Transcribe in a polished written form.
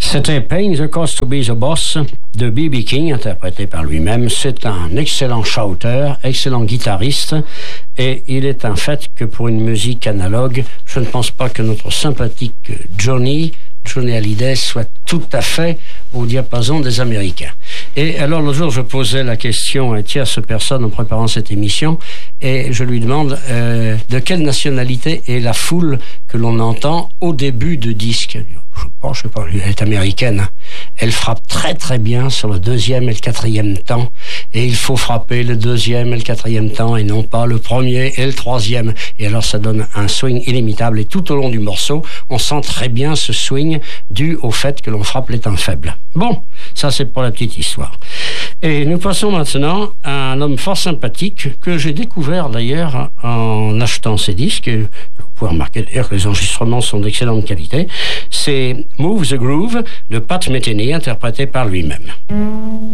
C'était Paying the Cost to Be the Boss de B.B. King, interprété par lui-même. C'est un excellent shouter, excellent guitariste, et il est un fait que pour une musique analogue, je ne pense pas que notre sympathique Johnny Hallyday soit tout à fait au diapason des Américains. Et alors, l'autre jour, je posais la question à une tierce personne en préparant cette émission, et je lui demande de quelle nationalité est la foule que l'on entend au début de disque. Je sais pas, elle est américaine. Elle frappe très très bien sur le deuxième et le quatrième temps, et il faut frapper le deuxième et le quatrième temps, et non pas le premier et le troisième. Et alors ça donne un swing inimitable, et tout au long du morceau, on sent très bien ce swing dû au fait que l'on frappe les temps faibles. Bon, ça c'est pour la petite histoire. Et nous passons maintenant à un homme fort sympathique que j'ai découvert d'ailleurs en achetant ses disques. Vous pouvez remarquer d'ailleurs que les enregistrements sont d'excellente qualité. C'est Move the Groove de Pat Metheny, interprété par lui-même.